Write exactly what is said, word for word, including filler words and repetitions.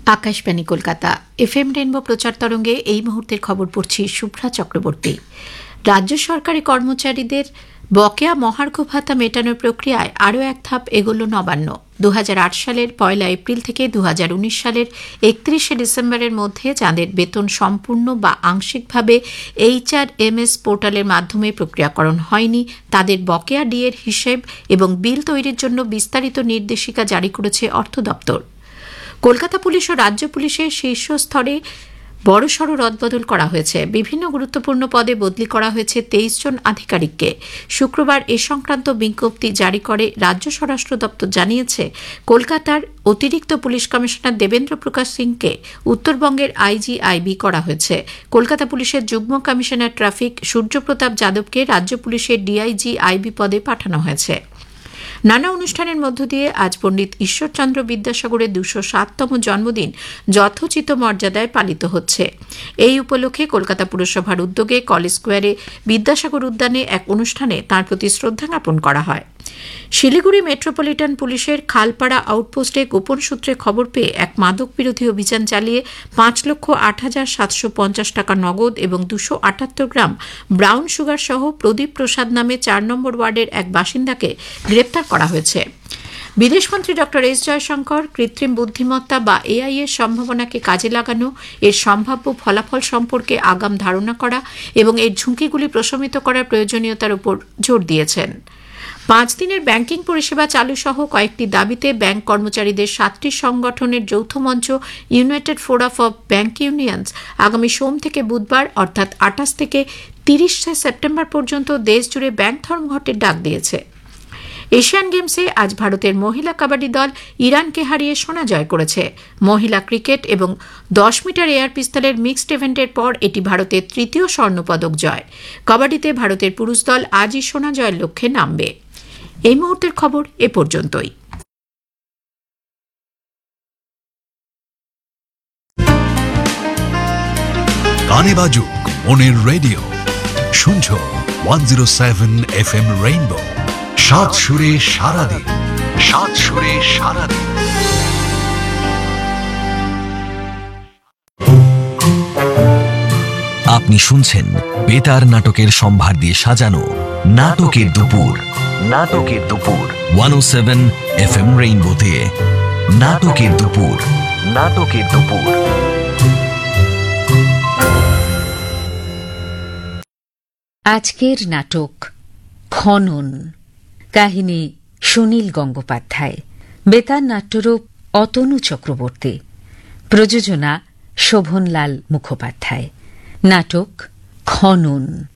Akashvani Kolkata FM rainbow প্রচার তরঙ্গে এই মুহূর্তের খবর পড়ছি শুভ্রা চক্রবর্তী। রাজ্য সরকারি কর্মচারীদের বকেয়া মহার্ঘ ভাতা মেটানোর প্রক্রিয়ায় আরও এক ধাপ এগোল নবান্ন। দু হাজার আট সালের পয়লা এপ্রিল থেকে দু হাজার উনিশ সালের একত্রিশে ডিসেম্বরের মধ্যে যাঁদের বেতন সম্পূর্ণ বা আংশিকভাবে এইচআরএমএস পোর্টালের মাধ্যমে প্রক্রিয়াকরণ হয়নি, তাদের বকেয়া ডিএর হিসেব এবং বিল তৈরির জন্য বিস্তারিত নির্দেশিকা জারি করেছে অর্থ দপ্তর। কলকাতা পুলিশ ও রাজ্য পুলিশের শীর্ষ স্তরে বড়সড় রদবদল করা হয়েছে। বিভিন্ন গুরুত্বপূর্ণ পদে বদলি করা হয়েছে তেইশ জন আধিকারিককে। শুক্রবার এ সংক্রান্ত বিজ্ঞপ্তি জারি করে রাজ্য স্বরাষ্ট্র দপ্তর জানিয়েছে, কলকাতার অতিরিক্ত পুলিশ কমিশনার দেবেন্দ্র প্রকাশ সিংকে উত্তরবঙ্গের আইজিআইবি করা হয়েছে। কলকাতা পুলিশের যুগ্ম কমিশনার ট্রাফিক সূর্যপ্রতাপ যাদবকে রাজ্য পুলিশের ডিআইজি আইবি পদে পাঠানো হয়েছে। নানা অনুষ্ঠানের মধ্য দিয়ে আজ পণ্ডিত ঈশ্বরচন্দ্র বিদ্যাসাগরের দুশো সাততম জন্মদিন যথোচিত মর্যাদায় পালিত হচ্ছে। এই উপলক্ষে কলকাতা পুরসভার উদ্যোগে কলেজ স্কোয়ারে বিদ্যাসাগর উদ্যানে এক অনুষ্ঠানে তাঁর প্রতি শ্রদ্ধা জ্ঞাপন করা হয়। শিলিগুড়ি মেট্রোপলিটন পুলিশের খালপাড়া আউটপোস্টে গোপন সূত্রে খবর পেয়ে এক মাদক বিরোধী অভিযান চালিয়ে পাঁচ লক্ষ আট হাজার সাতশো পঞ্চাশ টাকা নগদ এবং দুশো আটাত্তর গ্রাম ব্রাউন সুগার সহ প্রদীপ প্রসাদ নামে চার নম্বর ওয়ার্ডের এক বাসিন্দাকে গ্রেপ্তার করা হয়েছে। বিদেশমন্ত্রী ডক্টর এস জয়শঙ্কর কৃত্রিম বুদ্ধিমত্তা বা এআই এর সম্ভাবনাকে কাজে লাগানো, এর সম্ভাব্য ফলাফল সম্পর্কে আগাম ধারণা করা এবং এর ঝুঁকিগুলি প্রশমিত করার প্রয়োজনীয়তার উপর জোর দিয়েছেন। পাঁচ দিনের ব্যাংকিং পরিষেবা চালু সহ কয়েকটি দাবিতে ব্যাংক কর্মচারীদের সাতটি সংগঠনের যৌথ মঞ্চ United forum of bank unions আগামী সোম থেকে বুধবার অর্থাৎ আঠাশ থেকে তিরিশে সেপ্টেম্বর পর্যন্ত দেশজুড়ে ব্যাংক ধর্মঘটের ডাক দিয়েছে। এশিয়ান গেমসে আজ ভারতের মহিলা কাবাডি দল ইরানকে হারিয়ে সোনা জয় করেছে। মহিলা ক্রিকেট এবং দশ মিটার এয়ার পিস্তলের মিক্সড ইভেন্টের পর এটি ভারতের তৃতীয় স্বর্ণপদক জয়। কাবাডিতে ভারতের পুরুষ দল আজই সোনা জয়ের লক্ষ্যে নামবে। এই মুহূর্তের খবর এ পর্যন্তই। গানে বাজুক মনের রেডিও, শুনছো one zero seven F M rainbow. সাত সুরে সারাদিন, সাত সুরে সারাদিন। আপনি শুনছেন বেতার নাটকের সম্ভার দিয়ে সাজানো নাটকের দুপুর। নাটকের দুপুর ওয়ান ও সেভেন এফ এম রেইনবোতে। নাটকের দুপুর, নাটকের দুপুর। আজকের নাটক খনন। কাহিনী সুনীল গঙ্গোপাধ্যায়। বেতার নাট্যরূপ অতনু চক্রবর্তী। প্রযোজনা শোভনলাল মুখোপাধ্যায়। নাটক খনন।